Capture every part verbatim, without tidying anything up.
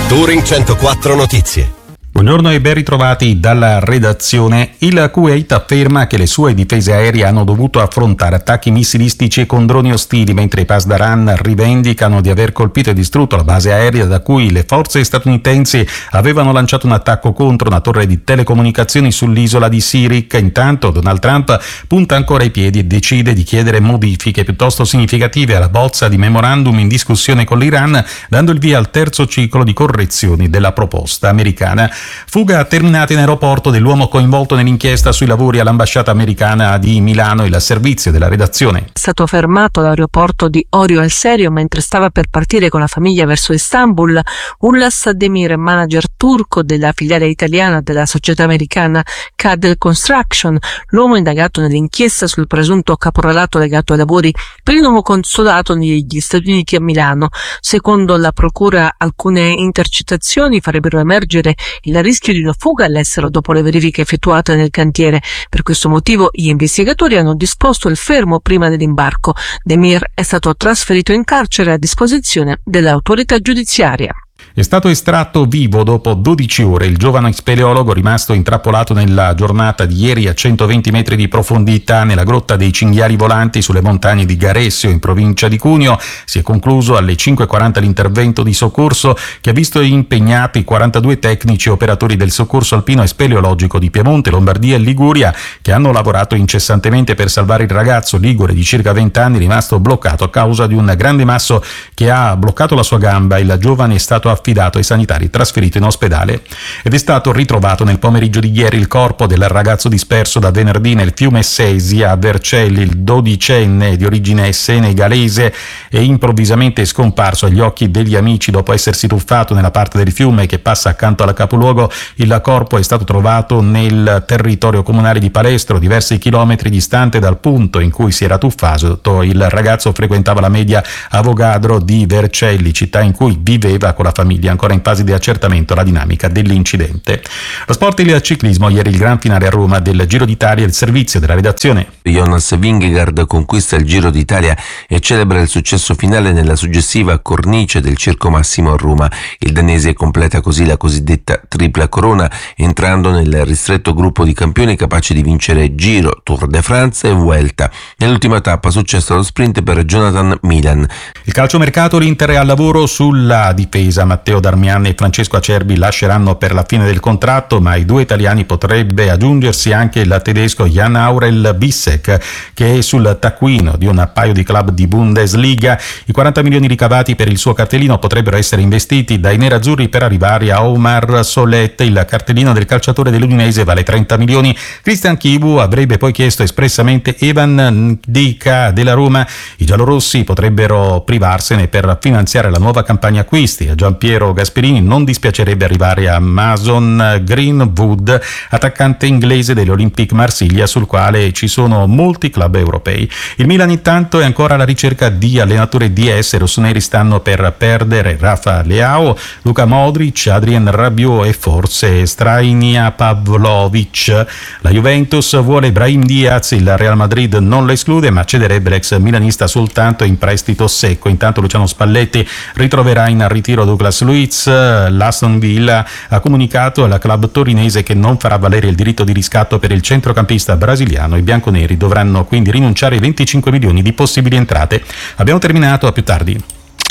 Touring centoquattro Notizie. Buongiorno e ben ritrovati dalla redazione. Il Kuwait afferma che le sue difese aeree hanno dovuto affrontare attacchi missilistici con droni ostili, mentre i Pasdaran rivendicano di aver colpito e distrutto la base aerea da cui le forze statunitensi avevano lanciato un attacco contro una torre di telecomunicazioni sull'isola di Sirik. Intanto Donald Trump punta ancora i piedi e decide di chiedere modifiche piuttosto significative alla bozza di memorandum in discussione con l'Iran, dando il via al terzo ciclo di correzioni della proposta americana. Fuga terminata in aeroporto dell'uomo coinvolto nell'inchiesta sui lavori all'ambasciata americana di Milano. Il servizio della redazione. È stato fermato all'aeroporto di Orio al Serio mentre stava per partire con la famiglia verso Istanbul Ullas Demir, manager turco della filiale italiana della società americana Cadel Construction, l'uomo indagato nell'inchiesta sul presunto caporalato legato ai lavori per il nuovo consolato negli Stati Uniti a Milano. Secondo la procura, alcune intercettazioni farebbero emergere il rischio di una fuga all'estero dopo le verifiche effettuate nel cantiere. Per questo motivo gli investigatori hanno disposto il fermo prima dell'imbarco. Demir è stato trasferito in carcere a disposizione dell'autorità giudiziaria. È stato estratto vivo dopo dodici ore il giovane speleologo rimasto intrappolato nella giornata di ieri a centoventi metri di profondità nella grotta dei Cinghiali Volanti sulle montagne di Garessio in provincia di Cuneo. Si è concluso alle cinque e quaranta l'intervento di soccorso che ha visto impegnati quarantadue tecnici operatori del soccorso alpino e speleologico di Piemonte, Lombardia e Liguria, che hanno lavorato incessantemente per salvare il ragazzo ligure di circa venti anni rimasto bloccato a causa di un grande masso che ha bloccato la sua gamba. Il giovane è stato affidato ai sanitari, trasferito in ospedale, ed è stato ritrovato nel pomeriggio di ieri il corpo del ragazzo disperso da venerdì nel fiume Sesia a Vercelli. Il dodicenne di origine senegalese è improvvisamente scomparso agli occhi degli amici dopo essersi tuffato nella parte del fiume che passa accanto al capoluogo. Il corpo è stato trovato nel territorio comunale di Palestro, diversi chilometri distante dal punto in cui si era tuffato. Il ragazzo frequentava la media Avogadro di Vercelli, città in cui viveva con la famiglia. Ancora in fase di accertamento la dinamica dell'incidente. Lo sport e il ciclismo. Ieri il gran finale a Roma del Giro d'Italia. Il servizio della redazione. Jonas Vingegaard conquista il Giro d'Italia e celebra il successo finale nella suggestiva cornice del Circo Massimo a Roma. Il danese completa così la cosiddetta tripla corona, entrando nel ristretto gruppo di campioni capaci di vincere Giro, Tour de France e Vuelta. Nell'ultima tappa successo allo sprint per Jonathan Milan. Il calciomercato. L'Inter è al lavoro sulla difesa. Matteo Darmian e Francesco Acerbi lasceranno per la fine del contratto, ma ai due italiani potrebbe aggiungersi anche il tedesco Jan Aurel Bissek, che è sul taccuino di un paio di club di Bundesliga. I quaranta milioni ricavati per il suo cartellino potrebbero essere investiti dai nerazzurri per arrivare a Omar Solet. Il cartellino del calciatore dell'Udinese vale trenta milioni. Christian Chivu avrebbe poi chiesto espressamente Evan Ndika della Roma. I giallorossi potrebbero privarsene per finanziare la nuova campagna acquisti. A Giampiero Gasperini non dispiacerebbe arrivare a Mason Greenwood, attaccante inglese dell'Olympique Marsiglia, sul quale ci sono molti club europei. Il Milan intanto è ancora alla ricerca di allenatori D S. I rossoneri stanno per perdere Rafa Leao, Luka Modric, Adrien Rabiot e forse Strainia Pavlovic. La Juventus vuole Brahim Diaz, il Real Madrid non lo esclude, ma cederebbe l'ex milanista soltanto in prestito secco. Intanto Luciano Spalletti ritroverà in ritiro Douglas Luiz. L'Aston Villa ha comunicato alla club torinese che non farà valere il diritto di riscatto per il centrocampista brasiliano. I bianconeri dovranno quindi rinunciare ai venticinque milioni di possibili entrate. Abbiamo terminato, a più tardi.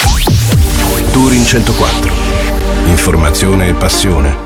Touring centoquattro. Informazione e passione.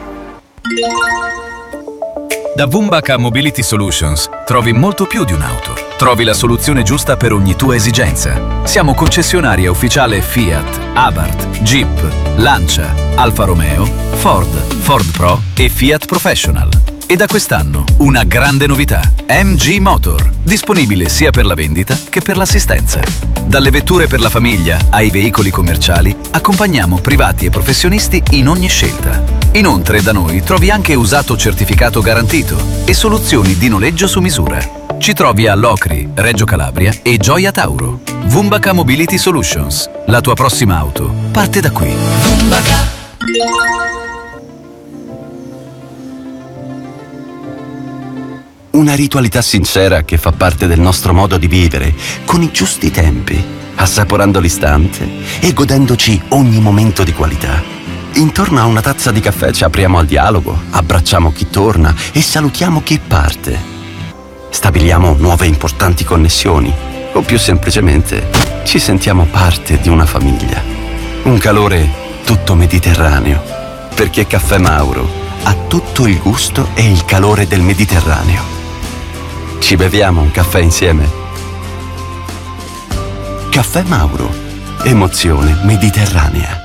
Da Wumbaca Mobility Solutions trovi molto più di un'auto. Trovi la soluzione giusta per ogni tua esigenza. Siamo concessionaria ufficiale Fiat, Abarth, Jeep, Lancia, Alfa Romeo, Ford, Ford Pro e Fiat Professional. E da quest'anno una grande novità: M G Motor, disponibile sia per la vendita che per l'assistenza. Dalle vetture per la famiglia ai veicoli commerciali, accompagniamo privati e professionisti in ogni scelta. Inoltre da noi trovi anche usato certificato garantito e soluzioni di noleggio su misura. Ci trovi a Locri, Reggio Calabria e Gioia Tauro. Wumbaca Mobility Solutions. La tua prossima auto parte da qui. Wumbaca. Una ritualità sincera che fa parte del nostro modo di vivere, con i giusti tempi, assaporando l'istante e godendoci ogni momento di qualità. Intorno a una tazza di caffè ci apriamo al dialogo, abbracciamo chi torna e salutiamo chi parte. Stabiliamo nuove importanti connessioni o più semplicemente ci sentiamo parte di una famiglia. Un calore tutto mediterraneo, perché Caffè Mauro ha tutto il gusto e il calore del Mediterraneo. Ci beviamo un caffè insieme? Caffè Mauro, emozione mediterranea.